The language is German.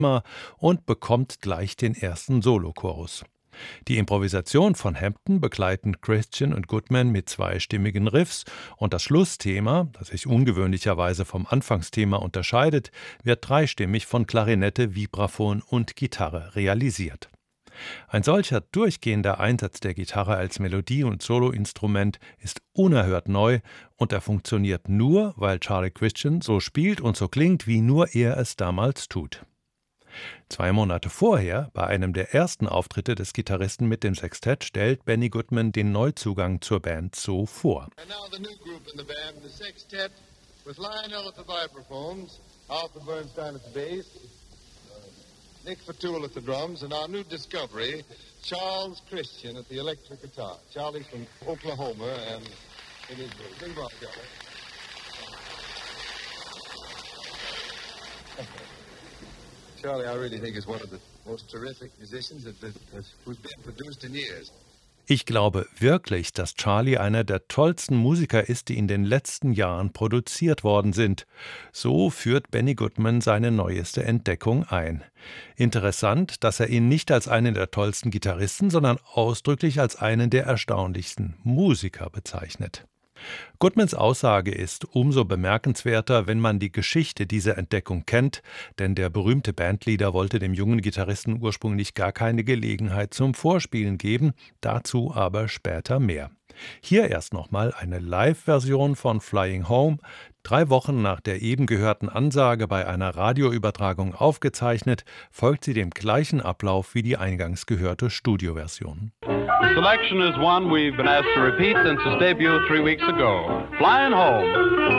und bekommt gleich den ersten Solochorus. Die Improvisation von Hampton begleiten Christian und Goodman mit zweistimmigen Riffs und das Schlussthema, das sich ungewöhnlicherweise vom Anfangsthema unterscheidet, wird dreistimmig von Klarinette, Vibraphon und Gitarre realisiert. Ein solcher durchgehender Einsatz der Gitarre als Melodie- und Soloinstrument ist unerhört neu und er funktioniert nur, weil Charlie Christian so spielt und so klingt, wie nur er es damals tut. 2 Monate vorher, bei einem der ersten Auftritte des Gitarristen mit dem Sextett, stellt Benny Goodman den Neuzugang zur Band so vor. And now the new group in the band, the Sextet, with Lionel at the vibraphones, Arthur Bernstein at the bass, Nick Fatul at the drums, and our new discovery, Charles Christian at the electric guitar. Charlie from Oklahoma, and it is good. Bring him up, Charlie. Charlie, I really think is one of the most terrific musicians who's been produced in years. Ich glaube wirklich, dass Charlie einer der tollsten Musiker ist, die in den letzten Jahren produziert worden sind. So führt Benny Goodman seine neueste Entdeckung ein. Interessant, dass er ihn nicht als einen der tollsten Gitarristen, sondern ausdrücklich als einen der erstaunlichsten Musiker bezeichnet. Goodmans Aussage ist umso bemerkenswerter, wenn man die Geschichte dieser Entdeckung kennt, denn der berühmte Bandleader wollte dem jungen Gitarristen ursprünglich gar keine Gelegenheit zum Vorspielen geben, dazu aber später mehr. Hier erst nochmal eine Live-Version von Flying Home, 3 Wochen nach der eben gehörten Ansage bei einer Radioübertragung aufgezeichnet, folgt sie dem gleichen Ablauf wie die eingangs gehörte Studioversion. The selection is one we've been asked to repeat since its debut 3 weeks ago. Flying Home.